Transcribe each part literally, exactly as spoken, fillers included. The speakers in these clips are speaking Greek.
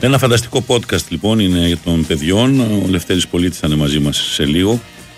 Ένα φανταστικό podcast λοιπόν είναι των παιδιών. Ο Λευτέρης Πολίτης θα είναι μαζί μας σε λίγο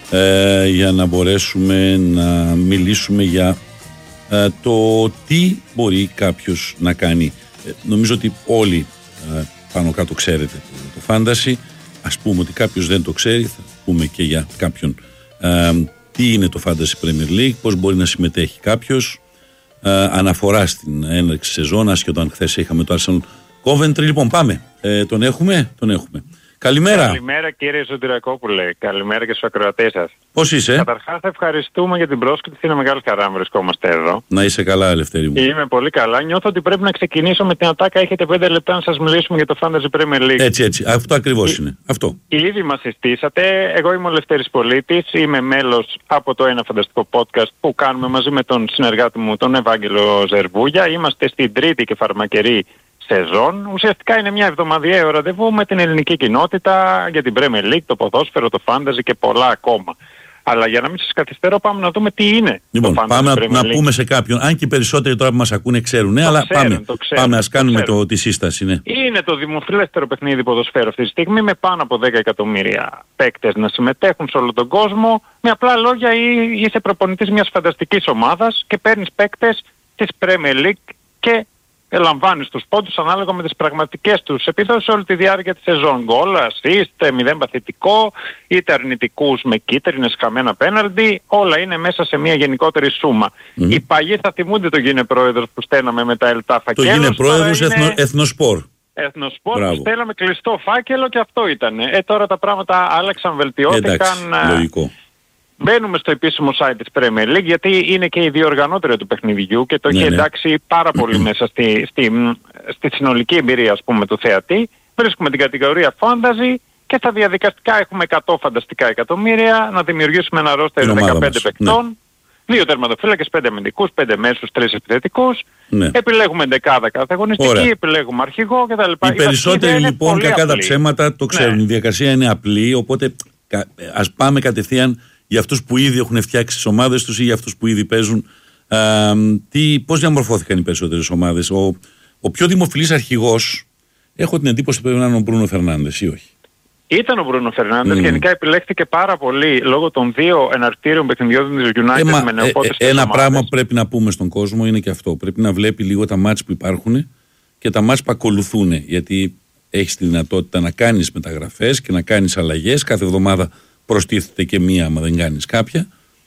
ε, για να μπορέσουμε να μιλήσουμε για ε, το τι μπορεί κάποιος να κάνει. Ε, νομίζω ότι όλοι ε, πάνω κάτω ξέρετε το, το fantasy. Ας πούμε ότι κάποιος δεν το ξέρει, θα πούμε και για κάποιον ε, τι είναι το Fantasy Premier League, πώς μπορεί να συμμετέχει κάποιος, ε, αναφορά στην έναρξη σεζόν, άσχετο αν χθες είχαμε το Arsenal Coventry. Λοιπόν, πάμε. Ε, τον έχουμε, τον έχουμε. Καλημέρα. Καλημέρα κύριε Ζωτηρακόπουλε. Καλημέρα και στους ακροατές σας. Πώς είσαι? Καταρχάς ευχαριστούμε για την πρόσκληση. Είναι μεγάλη χαρά να βρισκόμαστε εδώ. Να είσαι καλά, Ελευθερή μου. Είμαι πολύ καλά. Νιώθω ότι πρέπει να ξεκινήσω με την ατάκα. Έχετε πέντε λεπτά να σας μιλήσουμε για το Fantasy Premier League. Έτσι, έτσι. Αυτό ακριβώς είναι. Αυτό. Ήδη μας συστήσατε. Εγώ είμαι ο Λευτέρης Πολίτης. Είμαι μέλος από το ένα φανταστικό podcast που κάνουμε μαζί με τον συνεργάτη μου, τον Ευάγγελο Ζερβούγια. Είμαστε στην τρίτη και φαρμακερή σεζόν. Ουσιαστικά είναι μια εβδομαδιαίο ραντεβού με την ελληνική κοινότητα για την Premier League, το ποδόσφαιρο, το fantasy και πολλά ακόμα. Αλλά για να μην σας καθυστερώ, πάμε να δούμε τι είναι. Λοιπόν, το fantasy πάμε Premier να, League. να πούμε σε κάποιον, αν και οι περισσότεροι τώρα που μας ακούνε ξέρουν, ναι, το αλλά ξέρουν, πάμε, το ξέρουν, πάμε, ας κάνουμε το το, τη σύσταση. Ναι. Είναι το δημοφιλέστερο παιχνίδι ποδοσφαίρου αυτή τη στιγμή, με πάνω από δέκα εκατομμύρια παίκτες να συμμετέχουν σε όλο τον κόσμο. Με απλά λόγια, είσαι προπονητής μιας φανταστικής ομάδας και παίρνεις παίκτες της Premier League και λαμβάνεις τους πόντους ανάλογα με τις πραγματικές τους επιδόσεις όλη τη διάρκεια της σεζόν. Γκολ, assist, μηδέν παθητικό, είτε αρνητικούς με κίτρινες, χαμένα πέναλτι, όλα είναι μέσα σε μια γενικότερη σούμα. Mm-hmm. Οι παλιοί θα θυμούνται τον γίνε πρόεδρος που στέλναμε με τα ελτά φακέλους. Το γίνε πρόεδρος είναι... εθνο, Εθνοσπορ. Εθνοσπορ που στέλναμε κλειστό φάκελο και αυτό ήταν. Ε, τώρα τα πράγματα άλλαξαν, βελτιώθηκαν. Εντάξει, λογικό. Μπαίνουμε στο επίσημο site της Premier League γιατί είναι και η διοργανώτρια του παιχνιδιού και το ναι, έχει ναι. εντάξει πάρα πολύ μέσα στη, στη, στη συνολική εμπειρία, ας πούμε, του θεατή. Βρίσκουμε την κατηγορία Fantasy και στα διαδικαστικά έχουμε εκατό φανταστικά εκατομμύρια να δημιουργήσουμε ένα ρόστερ δεκαπέντε παικτών, ναι. δύο τερματοφύλακες, πέντε αμυντικούς, πέντε μέσους, τρεις επιθετικούς. Ναι. Επιλέγουμε δεκάδα κάθε αγωνιστική, επιλέγουμε αρχηγό κτλ. Οι περισσότεροι λοιπόν, κακά τα ψέματα, το ξέρουν. Ναι. Η διαδικασία είναι απλή, οπότε ας πάμε κατευθείαν για αυτούς που ήδη έχουν φτιάξει τις ομάδες τους ή για αυτούς που ήδη παίζουν. Α, τι, πώς διαμορφώθηκαν οι περισσότερες ομάδες. Ο, ο πιο δημοφιλής αρχηγός, έχω την εντύπωση ότι πρέπει να είναι ο Μπρούνο Φερνάντες ή όχι. Ήταν ο Μπρούνο Φερνάντες, mm. γενικά επιλέχθηκε πάρα πολύ λόγω των δύο εναρκτήριων παιχνιδιών της United ε, με νεοπότες ε, ε, Ένα πράγμα που πρέπει να πούμε στον κόσμο είναι και αυτό. Πρέπει να βλέπει λίγο τα μάτς που υπάρχουν και τα μάτς που ακολουθούν. Γιατί έχεις τη δυνατότητα να κάνεις μεταγραφές και να κάνεις αλλαγές. Κάθε εβδομάδα προστίθεται και μία, άμα δεν κάνεις κάποια.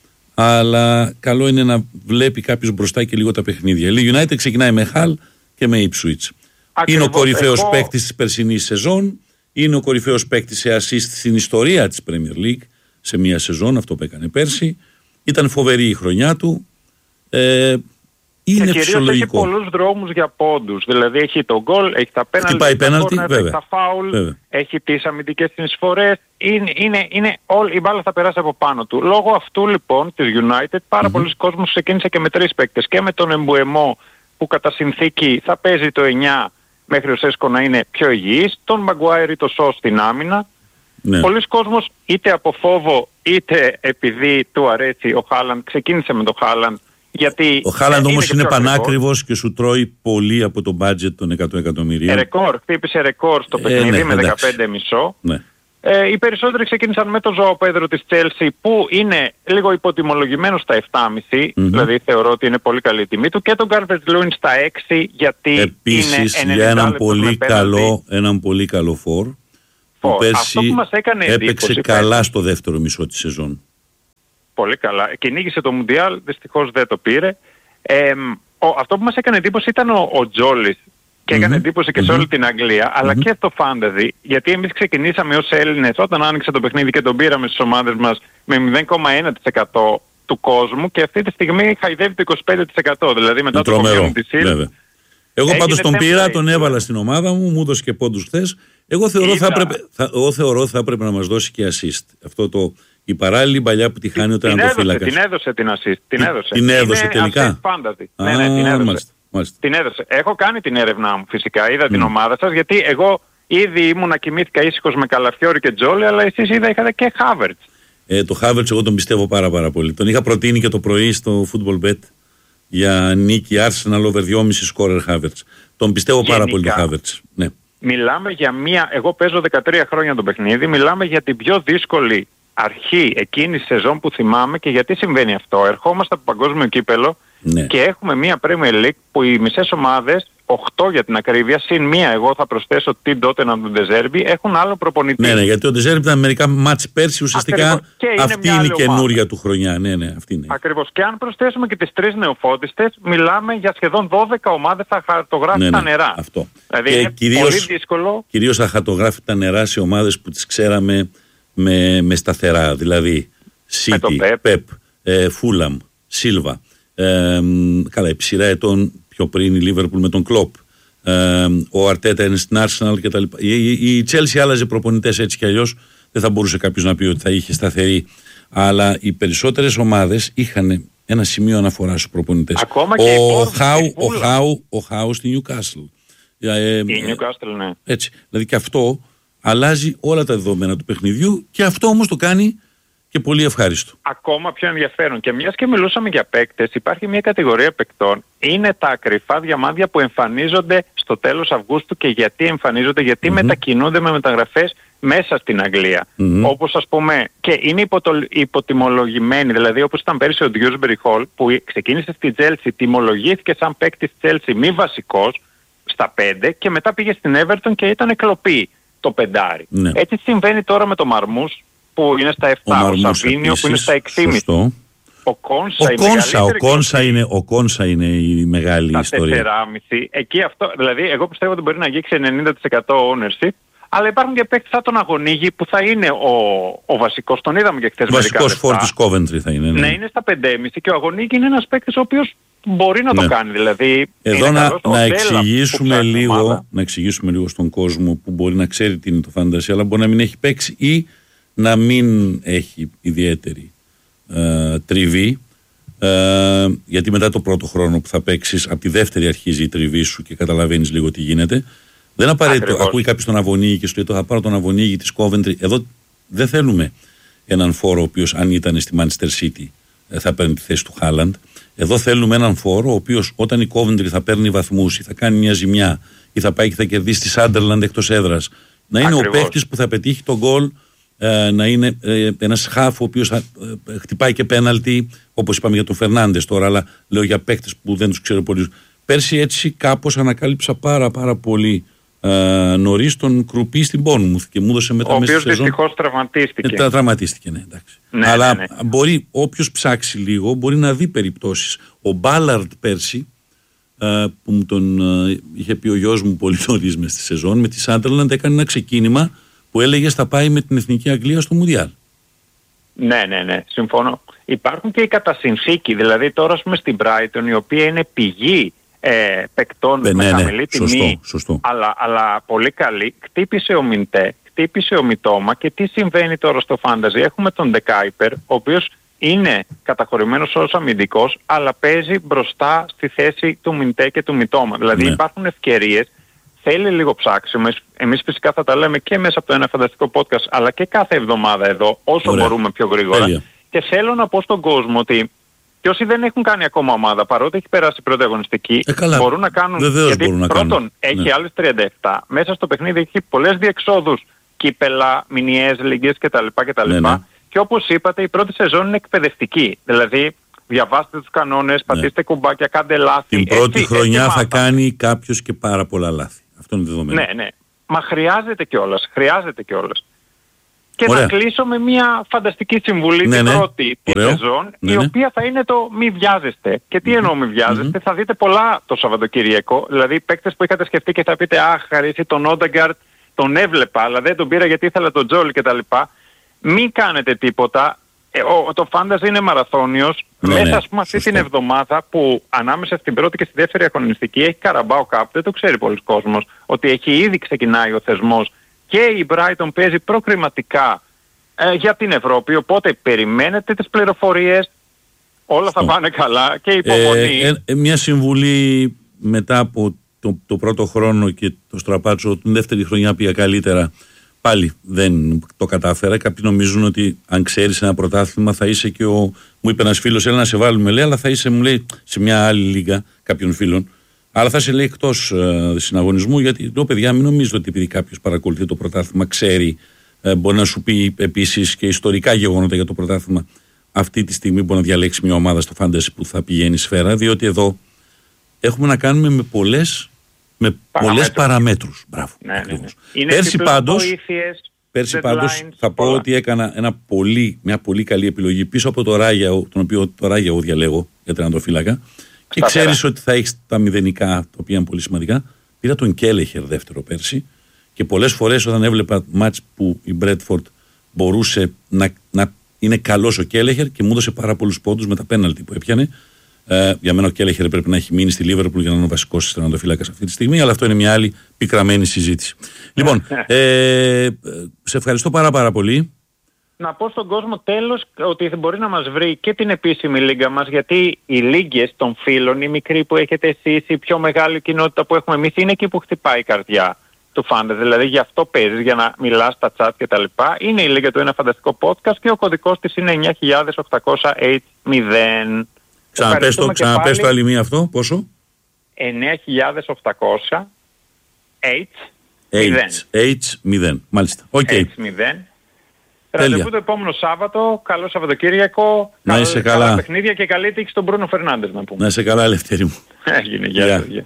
Αλλά καλό είναι να βλέπει κάποιος μπροστά και λίγο τα παιχνίδια. Η United ξεκινάει με Hull και με Ipswich. Είναι ο κορυφαίος εγώ... παίκτης της περσινής σεζόν. Είναι ο κορυφαίος παίκτης σε assist στην ιστορία της Premier League σε μία σεζόν, αυτό που έκανε πέρσι. Ήταν φοβερή η χρονιά του. Ε, είναι και φυσιολογικό. Έχει πολλούς δρόμους για πόντους. Δηλαδή έχει το γκολ, έχει τα πέναλτι, έχει τα φάουλ, έχει τις αμυντικές συνεισφορές. Είναι, είναι, είναι all, η μπάλα θα περάσει από πάνω του. Λόγω αυτού λοιπόν της United πάρα mm-hmm. πολλοί κόσμος ξεκίνησε και με τρεις παίκτες. Και με τον Εμπουεμό που κατά συνθήκη θα παίζει το εννιά μέχρι ο Σέσκο να είναι πιο υγιής. Τον Μαγκουάιρ ή το Σο στην άμυνα. Ναι. Πολλοί κόσμος είτε από φόβο είτε επειδή του αρέσει ο Χάλαντ ξεκίνησε με τον Χάλαντ. Γιατί ο Χάλαντ όμως είναι, είναι πανάκριβος και σου τρώει πολύ από το budget των εκατό εκατομμυρίων. Ρεκόρ, χτύπησε ρεκόρ στο παιχνίδι ε, ναι, με δεκαπέντε κόμμα πέντε. Ναι. Ε, οι περισσότεροι ξεκίνησαν με τον Ζωάο Πέδρο της Chelsea που είναι λίγο υποτιμολογημένο στα επτά κόμμα πέντε, mm-hmm. δηλαδή θεωρώ ότι είναι πολύ καλή η τιμή του, και τον Calvert Lewin στα έξι γιατί επίσης, είναι για έναν πολύ, καλό, έναν πολύ καλό φορ που πέρσι έπαιξε καλά στο δεύτερο μισό της σεζόν. Πολύ καλά. Κυνήγησε το Μουντιάλ, δυστυχώς δεν το πήρε. Ε, ο, αυτό που μας έκανε εντύπωση ήταν ο, ο Τζόλις και έκανε mm-hmm. εντύπωση και mm-hmm. σε όλη την Αγγλία, αλλά mm-hmm. και στο Fantasy, γιατί εμείς ξεκινήσαμε ως Έλληνες όταν άνοιξε το παιχνίδι και τον πήραμε στις ομάδες μας με μηδέν κόμμα ένα τοις εκατό του κόσμου και αυτή τη στιγμή χαϊδεύει το είκοσι πέντε τοις εκατό, δηλαδή μετά το Community Shield. Εγώ πάντως τον πήρα, τον έβαλα στην ομάδα μου, μου έδωσε και πόντους χθες. Εγώ θεωρώ θα έπρεπε, θα, εγώ θεωρώ θα έπρεπε να μας δώσει και assist. Αυτό το, η παράλληλη παλιά που τη χάνει ο τερματοφύλακας. Την έδωσε την assist. Την έδωσε, την έδωσε τελικά. Α, ναι, ναι, την έδωσε. Μάλιστα, μάλιστα. Την έδωσε. Έχω κάνει την έρευνά μου φυσικά. Είδα mm. την ομάδα σας γιατί εγώ ήδη ήμουν κοιμήθηκα ήσυχος με Καλαφιόρι και Τζόλι, αλλά εσείς είδα είχατε και Havertz. Ε, το Havertz εγώ τον πιστεύω πάρα πάρα πολύ. Τον είχα προτείνει και το πρωί στο Football Bet για νίκη Arsenal over δυόμισι σκόρερ Havertz. Τον πιστεύω Γενικά, πάρα πολύ το Havertz. Ναι. μιλάμε για μία, εγώ παίζω δεκατρία χρόνια το παιχνίδι, μιλάμε για την πιο δύσκολη αρχή εκείνης της σεζόν που θυμάμαι. Και γιατί συμβαίνει αυτό? Ερχόμαστε από παγκόσμιο κύπελο, ναι, και έχουμε μία Premier League που οι μισές ομάδες, οκτώ για την ακρίβεια, συν μία, εγώ θα προσθέσω την Τότεναμ του Ντεζέρμπι, έχουν άλλο προπονητή. Ναι, ναι, γιατί ο Ντεζέρμπι ήταν μερικά μάτς πέρσι, ουσιαστικά είναι αυτή είναι η καινούρια του χρονιά. Ναι, ναι, αυτή είναι. Ακριβώς. Και αν προσθέσουμε και τις τρεις νεοφώτιστες, μιλάμε για σχεδόν δώδεκα ομάδες θα χαρτογράφει, ναι, ναι, τα νερά. Αυτό. Δηλαδή και είναι κυρίως, πολύ δύσκολο. Κυρίως θα χαρτογράφει τα νερά σε ομάδες που τις ξέραμε με, με σταθερά. Δηλαδή City, Pep, Fulham, Silva. Ε, καλά, η ψηρά ετών πιο πριν η Liverpool με τον Klopp. Ε, ο Αρτέτα είναι στην Arsenal κτλ. Η, η, η Chelsea άλλαζε προπονητές έτσι κι αλλιώς. Δεν θα μπορούσε κάποιος να πει ότι θα είχε σταθερή. Αλλά οι περισσότερες ομάδες είχαν ένα σημείο αναφοράς στους προπονητές. Ακόμα και ο, Χάου, ο, Χάου, ο Χάου στη Newcastle. Ε, η Newcastle, ναι. Έτσι. Δηλαδή και αυτό αλλάζει όλα τα δεδομένα του παιχνιδιού και αυτό όμως το κάνει και πολύ ευχάριστο. Ακόμα πιο ενδιαφέρον. Και μιας και μιλούσαμε για παίκτες, υπάρχει μια κατηγορία παικτών. Είναι τα κρυφά διαμάντια που εμφανίζονται στο τέλος Αυγούστου. Και γιατί εμφανίζονται? Γιατί mm-hmm. μετακινούνται με μεταγραφές μέσα στην Αγγλία. Mm-hmm. Όπως ας πούμε, και είναι υποτο, υποτιμολογημένοι. Δηλαδή όπως ήταν πέρυσι ο Dewsbury Hall που ξεκίνησε στη Chelsea, τιμολογήθηκε σαν παίκτης Chelsea μη βασικός στα πέντε και μετά πήγε στην Everton και ήταν κλοπή το πεντάρι. Ναι. Έτσι συμβαίνει τώρα με το Μαρμούς που είναι στα επτά, ο, ο Σαβίνιο που είναι στα έξι κόμμα πέντε. Ο Κόνσα, ο Κόνσα, ο Κόνσα είναι, ο Κόνσα είναι η μεγάλη τα ιστορία. τέσσερα κόμμα πέντε. Εκεί αυτό, δηλαδή εγώ πιστεύω ότι μπορεί να αγγίξει ενενήντα τοις εκατό ownership, αλλά υπάρχουν και παίκτες σαν τον Αγωνίγη που θα είναι ο, ο βασικός, τον είδαμε και χθες μερικά λεπτά. Βασικός φόρ της Coventry θα είναι. Ναι, ναι, είναι στα πέντε κόμμα πέντε και ο Αγωνίγη είναι ένας παίκτης ο οποίος μπορεί να ναι. το κάνει. Δηλαδή, εδώ να, να, εξηγήσουμε λίγο, να εξηγήσουμε λίγο στον κόσμο που μπορεί να ξέρει τι είναι το fantasy, αλλά μπορεί να μην έχει παίξει ή να μην έχει ιδιαίτερη ε, τριβή, ε, γιατί μετά το πρώτο χρόνο που θα παίξεις, από τη δεύτερη αρχίζει η τριβή σου και καταλαβαίνεις λίγο τι γίνεται. Δεν απαραίτητο, ακούει κάποιος τον Αβωνίγη και σου λέει το θα πάρω τον Αβωνίγη της Coventry. Εδώ δεν θέλουμε έναν φόρο ο οποίος αν ήταν στη Manchester City θα παίρνει τη θέση του Haaland. Εδώ θέλουμε έναν φόρο ο οποίος όταν η Coventry θα παίρνει βαθμούς ή θα κάνει μια ζημιά ή θα πάει και θα κερδίσει τη Sunderland εκτός έδρας, να είναι Ακριβώς. ο παίκτης που θα πετύχει τον γκολ, ε, να είναι ε, ένας χάφ ο οποίος θα ε, χτυπάει και πέναλτι, όπως είπαμε για τον Φερνάντες τώρα, αλλά λέω για παίκτες που δεν τους ξέρω πολύ. Πέρσι έτσι κάπως ανακάλυψα πάρα πάρα πολύ ε, νωρίς τον Κρουπί στην Bournemouth και μου έδωσε μετά μέσα στη σεζόν. Ο οποίος δυστυχώς τραυματίστηκε. Ε, τραυματίστηκε, ναι, εντάξει. Ναι, αλλά ναι, ναι. μπορεί, όποιος ψάξει λίγο, μπορεί να δει περιπτώσεις. Ο Μπάλαρντ πέρσι, ε, που μου τον ε, είχε πει ο γιος μου πολύ νωρίς μες στη σεζόν, με τη Sunderland έκανε ένα ξεκίνημα που έλεγε θα πάει με την Εθνική Αγγλία στο Μουντιάλ. Ναι, ναι, ναι, συμφωνώ. Υπάρχουν και οι κατασυνθήκοι, δηλαδή τώρα ας πούμε στην Brighton, η οποία είναι πηγή ε, παικτών ναι, με ναι, χαμηλή ναι, τιμή, σωστό, σωστό. Αλλά, αλλά πολύ καλή. Χτύπησε ο Μιντέ, χτύπησε ο Μιτόμα και τι συμβαίνει τώρα στο Fantasy? Έχουμε τον Ντεκάιπερ, ο οποίος είναι καταχωρημένος ως αμυντικός, αλλά παίζει μπροστά στη θέση του Μιντέ και του Μιτόμα. Δηλαδή ναι. υπάρχουν ευκαιρίες. Θέλει λίγο ψάξιμο. Εμείς φυσικά θα τα λέμε και μέσα από το Ένα Φανταστικό Podcast, αλλά και κάθε εβδομάδα εδώ, όσο Ωραία. μπορούμε πιο γρήγορα. Τέλεια. Και θέλω να πω στον κόσμο ότι και όσοι δεν έχουν κάνει ακόμα ομάδα, παρότι έχει περάσει η πρώτη αγωνιστική, ε, μπορούν να κάνουν. Βεβαίως γιατί μπορούν να πρώτον κάνουν. έχει ναι. άλλες τριάντα επτά. Μέσα στο παιχνίδι έχει πολλές διεξόδους, κύπελα, μινιές, λίγκες κτλ. κτλ. Ναι, ναι. Και όπως είπατε, η πρώτη σεζόν είναι εκπαιδευτική. Δηλαδή, διαβάστε τους κανόνες, πατήστε ναι. κουμπάκια, κάντε λάθη. Την πρώτη έτσι, χρονιά έτσι θα κάνει κάποιος και πάρα πολλά λάθη. Αυτό είναι δεδομένο. Ναι, ναι. Μα χρειάζεται κιόλας. Χρειάζεται κιόλας. Και Ωραία. να κλείσω με μια φανταστική συμβουλή ναι, την ναι. πρώτη τη σεζόν, ναι, η ναι. οποία θα είναι το μη βιάζεστε. Και τι mm-hmm. εννοώ μη βιάζεστε? Mm-hmm. Θα δείτε πολλά το Σαββατοκύριακο. Δηλαδή παίκτες που είχατε σκεφτεί και θα πείτε αχ, χαρίσει τον Όντεγκαρτ, τον έβλεπα, αλλά δεν τον πήρα γιατί ήθελα τον Τζόλι κτλ. Μην κάνετε τίποτα. Ε, ο, το φάνταζι είναι μαραθώνιος. Ναι, μέσα ναι, ας πούμε αυτή την εβδομάδα που ανάμεσα στην πρώτη και στη δεύτερη αγωνιστική έχει Καραμπάο Cup, δεν το ξέρει πολλοί κόσμος, ότι έχει ήδη ξεκινάει ο θεσμός και η Brighton παίζει προκριματικά ε, για την Ευρώπη, οπότε περιμένετε τις πληροφορίες, όλα θα πάνε καλά και υπομονή. Ε, ε, μια συμβουλή μετά από το, το πρώτο χρόνο και το στραπάτσο, την δεύτερη χρονιά πήγα καλύτερα. Πάλι δεν το κατάφερα. Κάποιοι νομίζουν ότι αν ξέρεις ένα πρωτάθλημα θα είσαι και ο. Μου είπε ένας φίλος, έλα να σε βάλουμε, λέει, αλλά θα είσαι, μου λέει, σε μια άλλη λίγα κάποιων φίλων. Αλλά θα σε λέει εκτός ε, συναγωνισμού, γιατί το παιδιά, μην νομίζετε ότι επειδή κάποιος παρακολουθεί το πρωτάθλημα, ξέρει, ε, μπορεί να σου πει επίσης και ιστορικά γεγονότα για το πρωτάθλημα. Αυτή τη στιγμή μπορεί να διαλέξει μια ομάδα στο φάνταση που θα πηγαίνει σφαίρα, διότι εδώ έχουμε να κάνουμε με πολλές, με πολλές παραμέτρους. Μπράβο. Ναι, ναι, ναι. Πέρσι πάντως, πέρσι πάντως θα πω ότι έκανα ένα πολύ, μια πολύ καλή επιλογή πίσω από το Ράγια, τον οποίο το Ράγια εγώ διαλέγω για τερματοφύλακα. Και ξέρεις ότι θα έχεις τα μηδενικά, τα οποία είναι πολύ σημαντικά. Πήρα τον Κέλεχερ δεύτερο πέρσι και πολλές φορές όταν έβλεπα μάτς που η Μπρέτφορντ μπορούσε να, να είναι καλός ο Κέλεχερ και μου έδωσε πάρα πολλούς πόντους με τα πέναλτι που έπιανε. Ε, για μένα ο Κέλεχερ πρέπει να έχει μείνει στη Λίβερπουλ για να είναι ο βασικός τερματοφύλακας αυτή τη στιγμή, αλλά αυτό είναι μια άλλη πικραμένη συζήτηση. Λοιπόν, ε, σε ευχαριστώ πάρα πάρα πολύ. Να πω στον κόσμο τέλος ότι μπορεί να μας βρει και την επίσημη λίγα μας, γιατί οι λίγες των φίλων, οι μικροί που έχετε εσείς, η πιο μεγάλη κοινότητα που έχουμε εμείς, είναι εκεί που χτυπάει η καρδιά του φάντες. Δηλαδή γι' αυτό παίζεις, για να μιλάς στα chat και τα λοιπά. Είναι η λίγα του Ένα Φανταστικό Podcast και ο κωδικός της είναι εννιά χιλιάδες οκτακόσια ογδόντα. Ξαναπες το, ξαναπες το άλλη μία αυτό, πόσο? εννιά χιλιάδες οκτακόσια H μηδέν. Μάλιστα. Οκ. Okay. Ραντεβού το επόμενο Σάββατο. Καλό Σαββατοκύριακο. Να είσαι καλά. Καλά παιχνίδια και καλή τύχη στον Μπρούνο Φερνάντες, να πούμε. Να είσαι καλά, Ελευθέρη μου. Έγινε, γεια σας.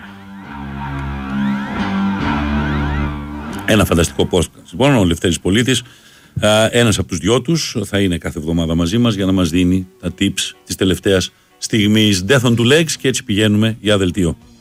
Ένα φανταστικό podcast. Λοιπόν, ο Λευτέρης Πολίτης, ένας από τους δυο τους, θα είναι κάθε εβδομάδα μαζί μας για να μας δίνει τα tips της τελευταίας στιγμής. Death on two legs, και έτσι πηγαίνουμε για δελτίο.